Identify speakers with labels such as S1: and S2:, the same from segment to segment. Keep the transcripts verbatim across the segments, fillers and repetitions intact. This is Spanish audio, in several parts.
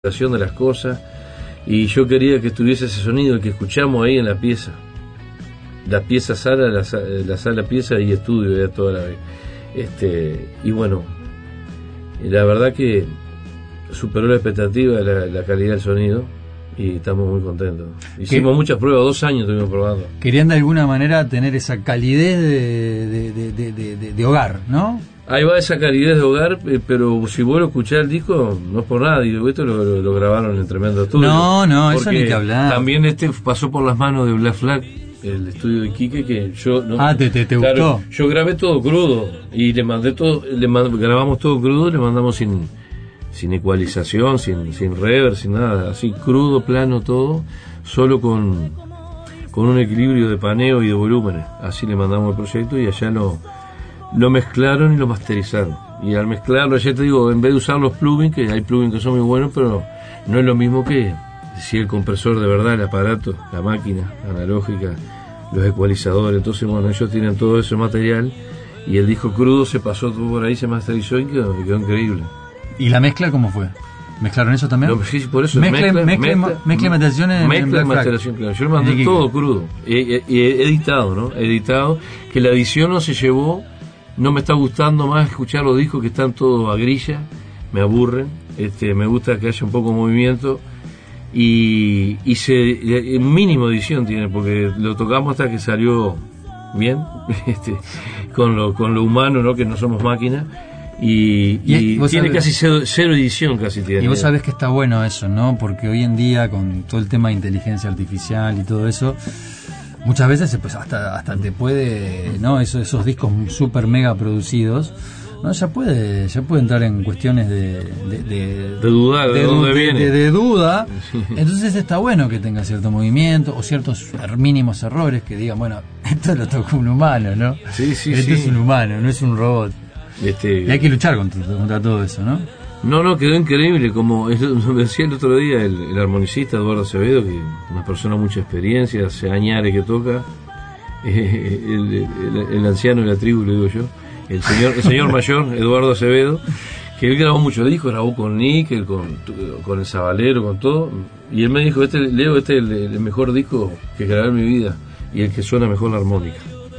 S1: de las cosas, y yo quería que estuviese ese sonido que escuchamos ahí en la pieza, la pieza sala, la, la sala pieza y estudio ya toda la vez. Este, y bueno, la verdad que superó la expectativa la, la calidad del sonido y estamos muy contentos. Hicimos muchas pruebas, dos años estuvimos probando.
S2: Querían de alguna manera tener esa calidez de, de, de, de, de, de, de hogar, ¿no?
S1: Ahí va esa calidez de hogar, pero si vos lo escuchás el disco, no es por nada, digo, esto lo, lo, lo grabaron en tremendo estudio.
S2: No, no, eso ni que hablar.
S1: También este pasó por las manos de Black Flag, el estudio de Quique, que yo... No,
S2: ah, ¿te, te, te
S1: claro,
S2: gustó?
S1: Yo grabé todo crudo, y le mandé todo, le mand, grabamos todo crudo, le mandamos sin sin ecualización, sin, sin reverb, sin nada, así crudo, plano, todo, solo con, con un equilibrio de paneo y de volúmenes. Así le mandamos el proyecto y allá lo... lo mezclaron y lo masterizaron, y al mezclarlo, ya te digo, en vez de usar los plugins, que hay plugins que son muy buenos, pero no es lo mismo que si el compresor de verdad, el aparato, la máquina analógica, los ecualizadores. Entonces bueno, ellos tienen todo ese material y el disco crudo se pasó todo por ahí, se masterizó y quedó, quedó increíble.
S2: ¿Y la mezcla cómo fue? ¿Mezclaron eso también?
S1: No, sí, por eso
S2: mezcla,
S1: mezcla,
S2: mezcla, mezcla, mezcla y materialización en,
S1: mezcla
S2: en
S1: y materialización, claro. Yo le mandé todo crudo y, y, y editado, ¿no? Editado, que la edición no se llevó. No me está gustando más escuchar los discos que están todos a grilla, me aburren. Este, me gusta que haya un poco de movimiento y, y se mínimo edición tiene, porque lo tocamos hasta que salió bien, este, con lo con lo humano, ¿no? Que no somos máquinas. Y, y, y tiene sabés, casi cero, cero edición, casi tiene.
S2: Y vos sabés que está bueno eso, ¿no? Porque hoy en día, con todo el tema de inteligencia artificial y todo eso, muchas veces pues, hasta hasta te puede, ¿no? Esos, esos discos super mega producidos, ¿no? Ya puede ya puede entrar en cuestiones de de, de,
S1: de dudar de, de dónde
S2: de,
S1: viene.
S2: De, de duda. Entonces está bueno que tenga cierto movimiento o ciertos mínimos errores que digan, bueno, esto lo tocó un humano, ¿no?
S1: Sí, sí,
S2: esto
S1: sí.
S2: es un humano, no es un robot.
S1: Este...
S2: Y hay que luchar contra, contra todo eso, ¿no?
S1: No, no, quedó increíble, como me decía el otro día el, el armonicista Eduardo Acevedo, que una persona de mucha experiencia, hace añares que toca, eh, el, el, el anciano de la tribu, le digo yo, el señor el señor mayor, Eduardo Acevedo, que él grabó muchos discos, grabó con Nickel, con, con el Sabalero, con todo, y él me dijo, este Leo, este es el, el mejor disco que grabé en mi vida, y el que suena mejor la armónica.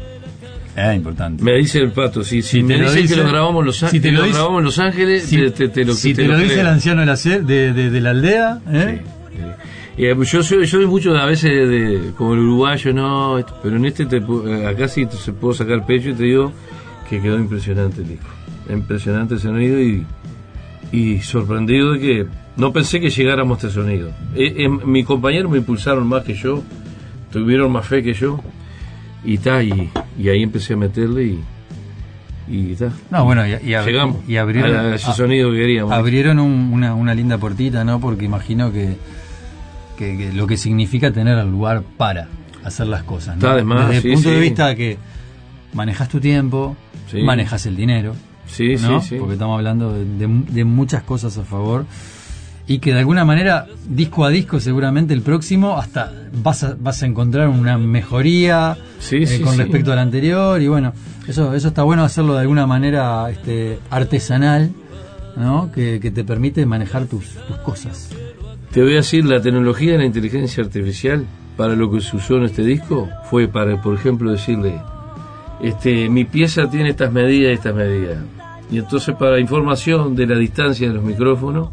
S2: Es importante.
S1: Me dice el Pato, si, si, si me dicen dice, que lo grabamos en Los Ángeles, si te lo, dice, grabamos en Los Ángeles,
S2: si,
S1: te, te, te lo,
S2: si
S1: te
S2: te
S1: lo,
S2: lo dice
S1: creo.
S2: El anciano de la, de, de, de la aldea, ¿eh?
S1: Sí, sí. Eh, yo soy yo soy mucho a veces de, de, como el uruguayo, no, pero en este te, acá sí te, se puedo sacar pecho y te digo que quedó impresionante el disco, impresionante el sonido y y sorprendido de que no pensé que llegáramos a este sonido. Eh, eh, mi compañero me impulsaron más que yo, tuvieron más fe que yo. Y ta, y, y ahí empecé a meterle y y ta.
S2: No, bueno, y, y, ab-
S1: llegamos
S2: y abrieron
S1: a ese sonido que queríamos.
S2: Abrieron un, una, una linda puertita, ¿no? Porque imagino que, que, que lo que significa tener el lugar para hacer las cosas, ¿no?
S1: Además,
S2: desde
S1: sí,
S2: el punto
S1: sí.
S2: de vista que manejas tu tiempo,
S1: sí.
S2: manejas el dinero,
S1: sí,
S2: ¿no?
S1: sí, sí.
S2: Porque estamos hablando de, de, de muchas cosas a favor. Y que de alguna manera, disco a disco, seguramente el próximo, hasta vas a, vas a encontrar una mejoría
S1: sí,
S2: eh,
S1: sí,
S2: con
S1: sí.
S2: respecto al anterior. Y bueno, eso eso está bueno hacerlo de alguna manera este, artesanal, ¿no? Que, que te permite manejar tus, tus cosas.
S1: Te voy a decir, la tecnología de la inteligencia artificial, para lo que se usó en este disco, fue para, por ejemplo, decirle, este mi pieza tiene estas medidas y estas medidas. Y entonces para información de la distancia de los micrófonos,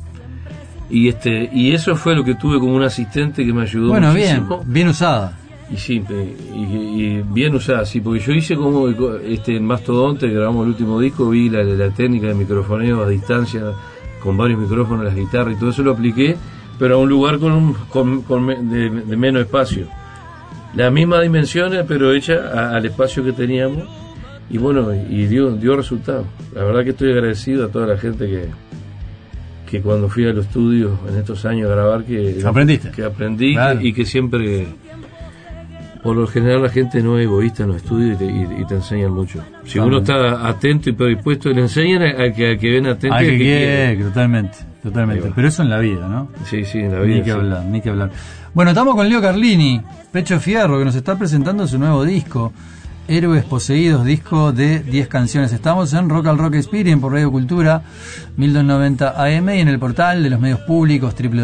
S1: y este y eso fue lo que tuve como un asistente que me ayudó
S2: bueno,
S1: muchísimo.
S2: bien, bien usada.
S1: Y sí, y, y bien usada, sí, porque yo hice como este en Mastodonte, grabamos el último disco, vi la, la técnica de microfoneo a distancia, con varios micrófonos, las guitarras y todo eso lo apliqué, pero a un lugar con, un, con, con de, de menos espacio. Las mismas dimensiones, pero hecha a, al espacio que teníamos, y bueno, y dio, dio resultado. La verdad que estoy agradecido a toda la gente que que cuando fui a los estudios en estos años a grabar que
S2: aprendiste
S1: que aprendí
S2: claro.
S1: y que siempre por lo general la gente no es egoísta en los estudios y te, y, y te enseñan mucho. Si claro. Uno está atento y predispuesto, le enseñan al que, al que ven atento
S2: al
S1: y
S2: que,
S1: al que
S2: quiere, quiere. Totalmente, totalmente. Pero eso en la vida, ¿no?
S1: Sí, sí, en la vida.
S2: Ni que
S1: sí.
S2: hablar, ni que hablar. Bueno, estamos con Leo Carlini, Pecho de Fierro, que nos está presentando su nuevo disco, Héroes Poseídos, disco de diez canciones. Estamos en Rock al Rock Experience por Radio Cultura, mil doscientos noventa A M y en el portal de los medios públicos, doble u doble u doble u